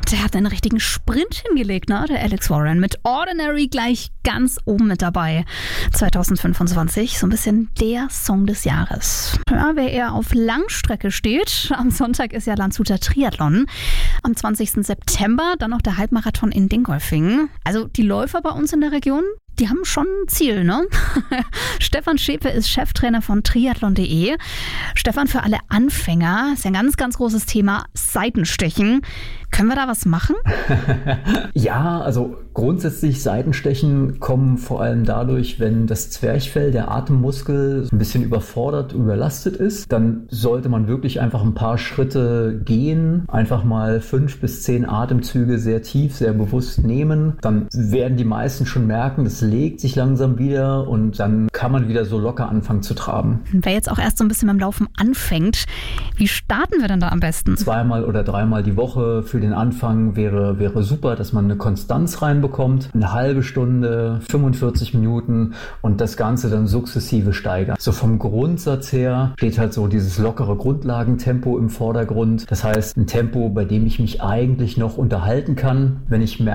Der hat einen richtigen Sprint hingelegt, ne? Der Alex Warren mit Ordinary gleich ganz oben mit dabei. 2025, so ein bisschen der Song des Jahres. Ja, wer eher auf Langstrecke steht, am Sonntag ist ja Landshuter Triathlon. Am 20. September dann noch der Halbmarathon in Dingolfing. Also die Läufer bei uns in der Region, die haben schon ein Ziel, ne? Stefan Schäpe ist Cheftrainer von triathlon.de. Stefan, für alle Anfänger ist ja ein ganz, ganz großes Thema Seitenstechen. Können wir da was machen? Ja, also grundsätzlich Seitenstechen kommen vor allem dadurch, wenn das Zwerchfell, der Atemmuskel, ein bisschen überfordert, überlastet ist. Dann sollte man wirklich einfach ein paar Schritte gehen, einfach mal 5 bis 10 Atemzüge sehr tief, sehr bewusst nehmen. Dann werden die meisten schon merken, das legt sich langsam wieder und dann kann man wieder so locker anfangen zu traben. Wer jetzt auch erst so ein bisschen beim Laufen anfängt, wie starten wir denn da am besten? 2- oder 3-mal die Woche für den Anfang wäre super, dass man eine Konstanz reinbekommt. Eine halbe Stunde, 45 Minuten und das Ganze dann sukzessive steigern. So vom Grundsatz her steht halt so dieses lockere Grundlagentempo im Vordergrund. Das heißt, ein Tempo, bei dem ich mich eigentlich noch unterhalten kann, wenn ich merke,